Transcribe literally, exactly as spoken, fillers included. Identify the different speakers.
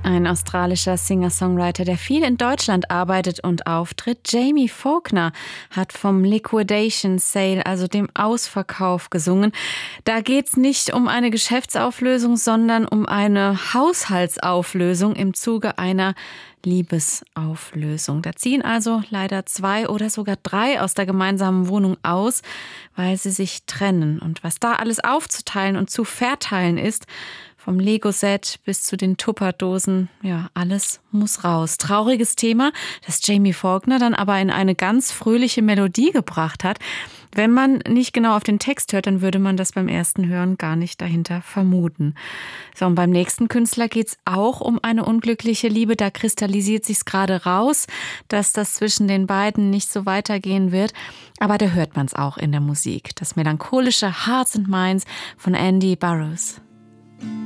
Speaker 1: Ein australischer Singer-Songwriter, der viel in Deutschland arbeitet und auftritt. Jamie Faulkner hat vom Liquidation Sale, also dem Ausverkauf, gesungen. Da geht's nicht um eine Geschäftsauflösung, sondern um eine Haushaltsauflösung im Zuge einer Liebesauflösung. Da ziehen also leider zwei oder sogar drei aus der gemeinsamen Wohnung aus, weil sie sich trennen. Und was da alles aufzuteilen und zu verteilen ist, vom Lego-Set bis zu den Tupperdosen, ja, alles muss raus. Trauriges Thema, das Jamie Faulkner dann aber in eine ganz fröhliche Melodie gebracht hat. Wenn man nicht genau auf den Text hört, dann würde man das beim ersten Hören gar nicht dahinter vermuten. So, und beim nächsten Künstler geht es auch um eine unglückliche Liebe. Da kristallisiert sich's gerade raus, dass das zwischen den beiden nicht so weitergehen wird. Aber da hört man es auch in der Musik. Das melancholische Hearts and Minds von Andy Burroughs.